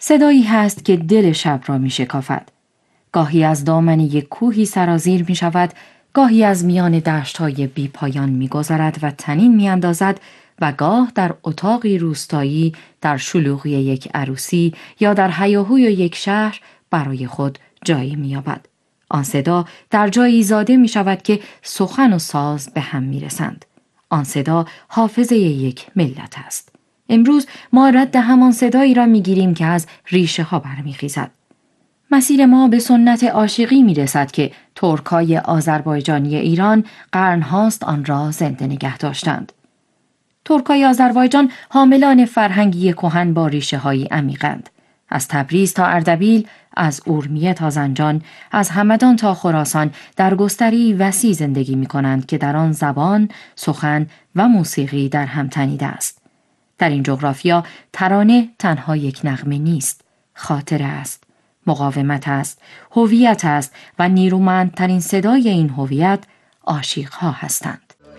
صدایی هست که دل شب را می شکافد. گاهی از دامن یک کوهی سرازیر می شود، گاهی از میان دشت‌های بی پایان می گذرد و طنین می اندازد و گاه در اتاقی روستایی، در شلوغی یک عروسی یا در هیاهوی یک شهر برای خود جایی می یابد. آن صدا در جایی زاده می شود که سخن و ساز به هم می رسند. آن صدا حافظه یک ملت است. امروز ما رد همان صدایی را می گیریم که از ریشه ها برمی خیزد. مسیر ما به سنت عاشقی می رسد که ترکای آذربایجانی ایران قرنهاست آن را زنده نگه داشتند. ترکای آذربایجان حاملان فرهنگی کهن با ریشه های عمیقند. از تبریز تا اردبیل، از اورمیه تا زنجان، از همدان تا خراسان در گستری وسیع زندگی می کنند که در آن زبان، سخن و موسیقی در هم تنیده است. در این جغرافیا ترانه تنها یک نغمه نیست، خاطره است، مقاومت است، هویت است و نیرومندترین صدای این هویت عاشق‌ها هستند.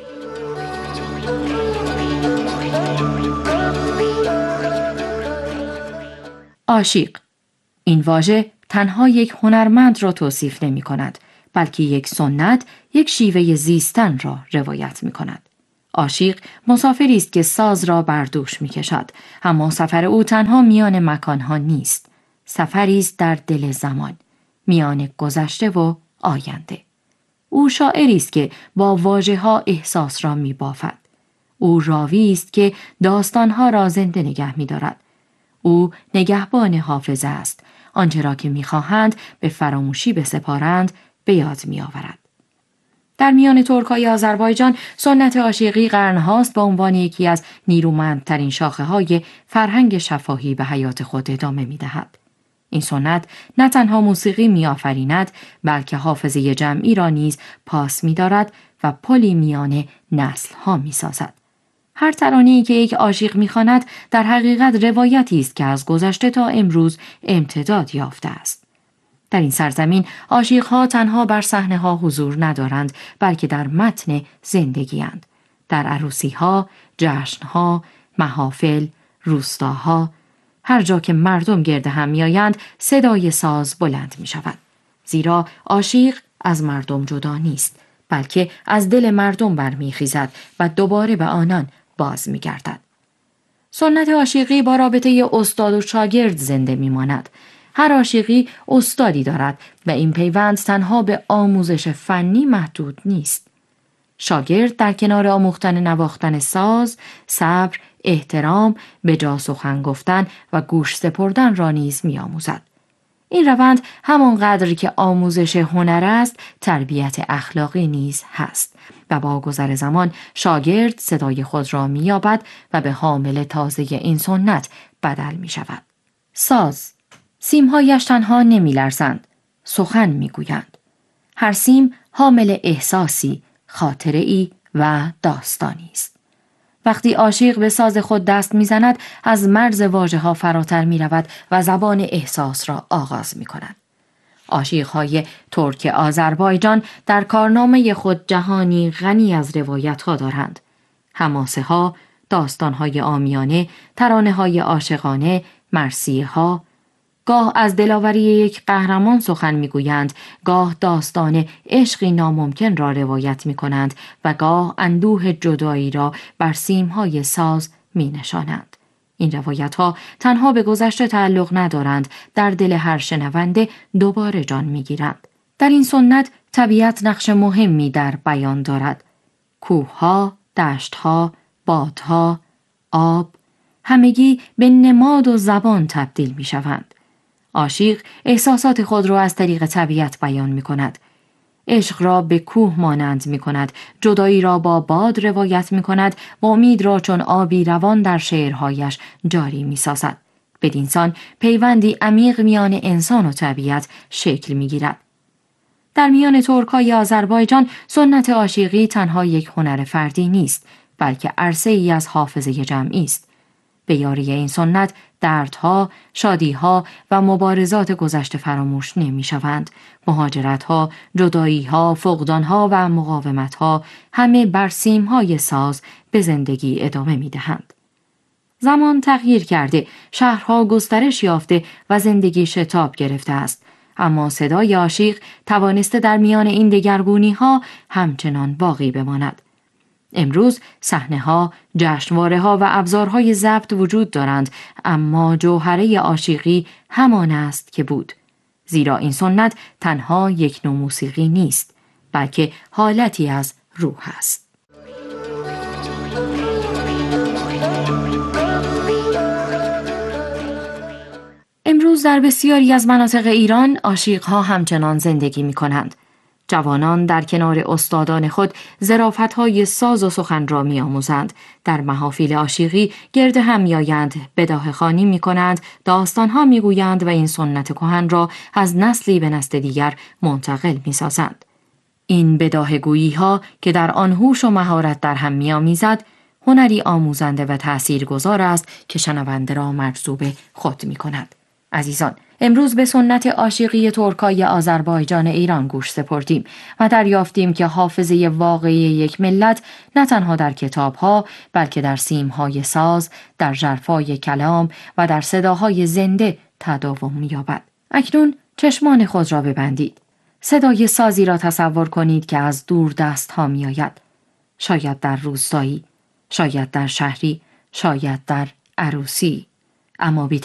عاشق، این واژه تنها یک هنرمند را توصیف نمی کند، بلکه یک سنت، یک شیوه زیستن را روایت می کند. عاشق مسافری است که ساز را بر دوش می کشد، اما سفر او تنها میان مکانها نیست. سفری است در دل زمان، میان گذشته و آینده. او شاعری است که با واژه‌ها احساس را می بافد. او راوی است که داستانها را زنده نگه می دارد. او نگهبان حافظه است. آنچه را که می‌خواهند به فراموشی بسپارند به یاد می‌آورد. در میان ترکای آذربایجان سنت عاشقی قرنهاست به عنوان یکی از نیرومندترین شاخه‌های فرهنگ شفاهی به حیات خود ادامه می‌دهد. این سنت نه تنها موسیقی می‌آفریند، بلکه حافظه جمعی را نیز پاس می‌دارد و پلی میان نسل‌ها می‌سازد. هر ترانه‌ای که یک عاشق می‌خواند در حقیقت روایتی است که از گذشته تا امروز امتداد یافته است. در این سرزمین عاشق‌ها تنها بر صحنه‌ها حضور ندارند، بلکه در متن زندگی‌اند. در عروسی‌ها، جشن‌ها، محافل، روستاها، هر جا که مردم گرد هم می‌آیند، صدای ساز بلند می‌شود. زیرا عاشق از مردم جدا نیست، بلکه از دل مردم برمیخیزد و دوباره به آنان باز می‌گردد. سنت عاشقی با رابطه استاد و شاگرد زنده می‌ماند. هر عاشقی استادی دارد و این پیوند تنها به آموزش فنی محدود نیست. شاگرد در کنار آموختن نواختن ساز، صبر، احترام، به جا سخن گفتن و گوش سپردن را نیز می‌آموزد. این روند همانقدر که آموزش هنر است، تربیت اخلاقی نیز هست و با گذر زمان شاگرد صدای خود را می‌یابد و به حامل تازه این سنت بدل می‌شود. ساز، سیم‌هایش تنها نمی‌لرزند، سخن می‌گویند. هر سیم حامل احساسی، خاطره‌ای و داستانی است. وقتی عاشق به ساز خود دست می‌زند، از مرز واژه‌ها فراتر می‌رود و زبان احساس را آغاز می‌کند. عاشق‌های ترک آذربایجان در کارنامه خود جهانی غنی از روایت‌ها دارند. حماسه‌ها، داستان‌های عامیانه، ترانه‌های عاشقانه، مرثیه‌ها. گاه از دلاوری یک قهرمان سخن می‌گویند، گاه داستان عشقی ناممکن را روایت می‌کنند و گاه اندوه جدایی را بر سیم‌های ساز می‌نشانند. این روایت‌ها تنها به گذشته تعلق ندارند، در دل هر شنونده دوباره جان می‌گیرند. در این سنت طبیعت نقش مهمی در بیان دارد. کوه‌ها، دشت‌ها، بادها، آب، همگی به نماد و زبان تبدیل می‌شوند. عاشق احساسات خود را از طریق طبیعت بیان می کند. عشق را به کوه مانند می کند، جدایی را با باد روایت می کند و امید را چون آبی روان در شعرهایش جاری می سازد. بدینسان پیوندی عمیق میان انسان و طبیعت شکل می گیرد. در میان ترکای آذربایجان سنت عاشقی تنها یک هنر فردی نیست، بلکه عرصه‌ای از حافظه جمعی است. به یاری این سنت دردها، شادیها و مبارزات گذشته فراموش نمی‌شوند. مهاجرتها، جداییها، فقدانها و مقاومتها همه بر سیم‌های ساز به زندگی ادامه می‌دهند. زمان تغییر کرده، شهرها گسترش یافته و زندگی شتاب گرفته است. اما صدای عاشق توانسته در میان این دگرگونی‌ها همچنان باقی بماند. امروز صحنه‌ها، جشنواره‌ها و ابزارهای ضبط وجود دارند، اما جوهره عاشقی همان است که بود. زیرا این سنت تنها یک نوع موسیقی نیست، بلکه حالتی از روح است. امروز در بسیاری از مناطق ایران عاشق‌ها همچنان زندگی می‌کنند. جوانان در کنار استادان خود ظرافت‌های ساز و سخن را می‌آموزند، در محافل عاشقی گرد هم می‌آیند، بداهه‌خوانی می‌کنند، داستان‌ها می‌گویند و این سنت کهن را از نسلی به نسل دیگر منتقل می‌سازند. این بداهه‌گویی‌ها که در آن هوش و مهارت در هم می‌آمیزد، هنری آموزنده و تأثیرگذار است که شنونده را مجذوب خود می‌کند. عزیزان، امروز به سنت عاشقی ترکای آذربایجان ایران گوش سپردیم و دریافتیم که حافظه واقعی یک ملت نه تنها در کتاب‌ها، بلکه در سیم‌های ساز، در ژرفای کلام و در صداهای زنده تداوم می‌یابد. اکنون چشمان خود را ببندید. صدای سازی را تصور کنید که از دور دست‌ها می‌آید. شاید در روستایی، شاید در شهری، شاید در عروسی، اما بی